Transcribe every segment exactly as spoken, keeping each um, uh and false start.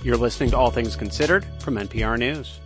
You're listening to All Things Considered from N P R News.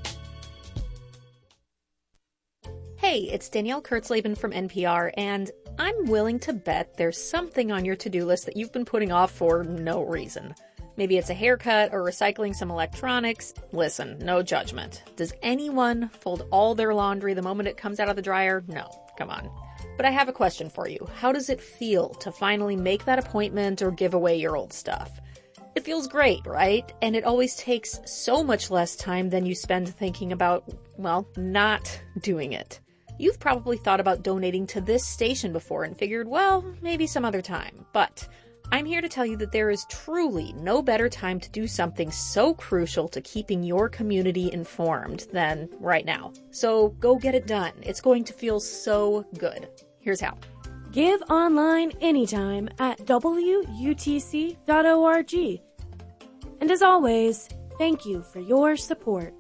Hey, it's Danielle Kurtzleben from N P R, and I'm willing to bet there's something on your to-do list that you've been putting off for no reason. Maybe it's a haircut or recycling some electronics. Listen, no judgment. Does anyone fold all their laundry the moment it comes out of the dryer? No, come on. But I have a question for you. How does it feel to finally make that appointment or give away your old stuff? It feels great, right? And it always takes so much less time than you spend thinking about, well, not doing it. You've probably thought about donating to this station before and figured, well, maybe some other time. But I'm here to tell you that there is truly no better time to do something so crucial to keeping your community informed than right now. So go get it done. It's going to feel so good. Here's how. Give online anytime at w u t c dot org. And as always, thank you for your support.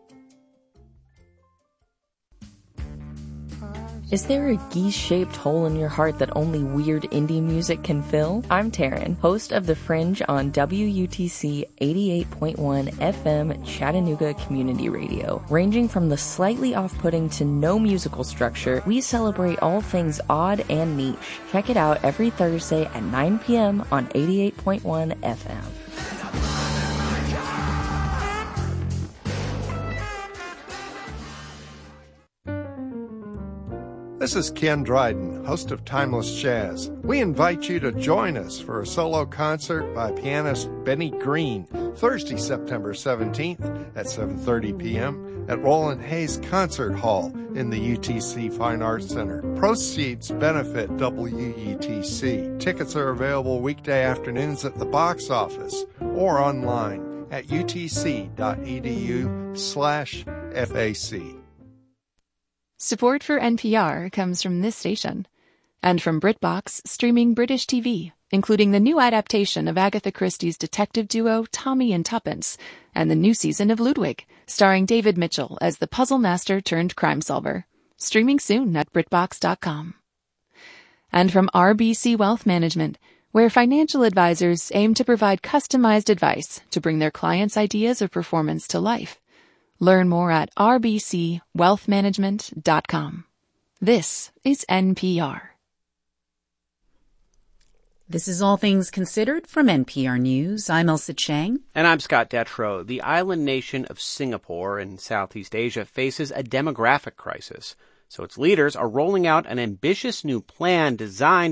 Is there a geese-shaped hole in your heart that only weird indie music can fill? I'm Taryn, host of The Fringe on W U T C eighty-eight point one F M Chattanooga Community Radio. Ranging from the slightly off-putting to no musical structure, we celebrate all things odd and niche. Check it out every Thursday at nine p.m. on eighty-eight point one F M. This is Ken Dryden, host of Timeless Jazz. We invite you to join us for a solo concert by pianist Benny Green, Thursday, September seventeenth at seven thirty p.m. at Roland Hayes Concert Hall in the U T C Fine Arts Center. Proceeds benefit W U T C. Tickets are available weekday afternoons at the box office or online at utc.edu slash FAC. Support for N P R comes from this station and from BritBox, streaming British T V, including the new adaptation of Agatha Christie's detective duo Tommy and Tuppence and the new season of Ludwig, starring David Mitchell as the puzzle master turned crime solver. Streaming soon at britbox dot com. And from R B C Wealth Management, where financial advisors aim to provide customized advice to bring their clients' ideas of performance to life. Learn more at r b c wealth management dot com. This is N P R. This is All Things Considered from N P R News. I'm Elsa Chang. And I'm Scott Detrow. The island nation of Singapore in Southeast Asia faces a demographic crisis. So its leaders are rolling out an ambitious new plan designed